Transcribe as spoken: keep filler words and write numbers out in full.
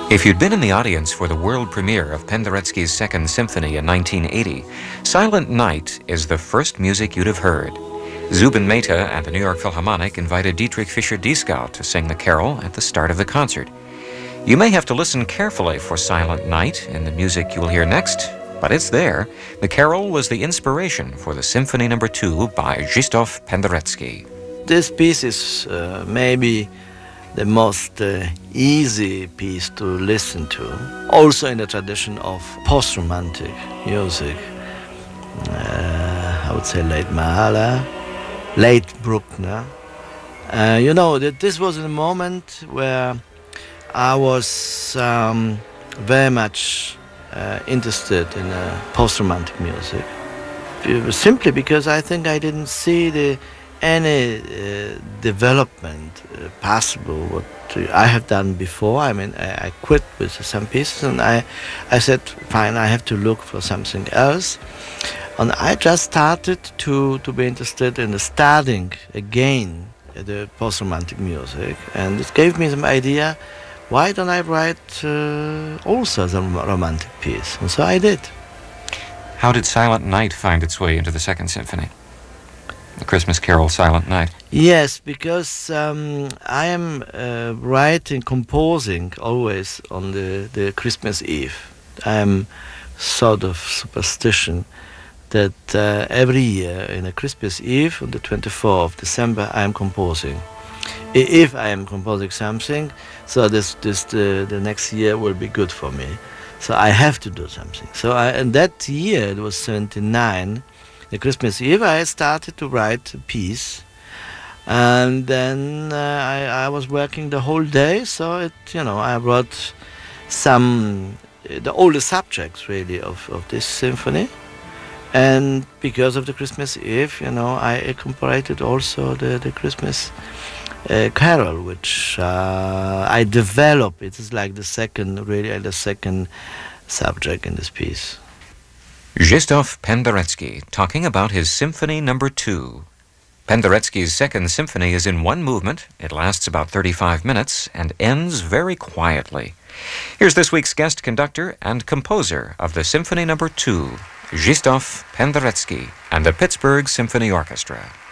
If you'd been in the audience for the world premiere of Penderecki's Second Symphony in nineteen eighty, Silent Night is the first music you'd have heard. Zubin Mehta and the New York Philharmonic invited Dietrich Fischer-Dieskau to sing the carol at the start of the concert. You may have to listen carefully for Silent Night in the music you'll hear next, but it's there. The carol was the inspiration for the Symphony Number Two by Krzysztof Penderecki. This piece is uh, maybe the most uh, easy piece to listen to, also in the tradition of post-romantic music. Uh, I would say late Mahler, late Bruckner. Uh, you know, that this was a moment where I was um, very much uh, interested in uh, post-romantic music, simply because I think I didn't see the any uh, development uh, possible what I have done before. I mean, I, I quit with some pieces, and I, I said, fine, I have to look for something else. And I just started to, to be interested in the starting again the post-romantic music, and it gave me some idea. Why don't I write uh, also some romantic piece? And so I did. How did Silent Night find its way into the Second Symphony? The Christmas carol, Silent Night. Yes, because um, I am uh, writing, composing always on the, the Christmas Eve. I am sort of superstition that uh, every year in a Christmas Eve on the twenty-fourth of December I am composing. If I am composing something, so this, this the, the next year will be good for me. So I have to do something. So I, and that year, it was seventy-nine, the Christmas Eve, I started to write a piece, and then uh, I, I was working the whole day. So it, you know, I wrote some uh, the older subjects really of, of this symphony, and because of the Christmas Eve, you know, I incorporated also the the Christmas uh, carol, which uh, I developed. It is like the second, really the second subject in this piece. Krzysztof Penderecki talking about his Symphony Number Two. Penderecki's Second Symphony is in one movement. It lasts about thirty-five minutes and ends very quietly. Here's this week's guest conductor and composer of the Symphony Number Two, Krzysztof Penderecki and the Pittsburgh Symphony Orchestra.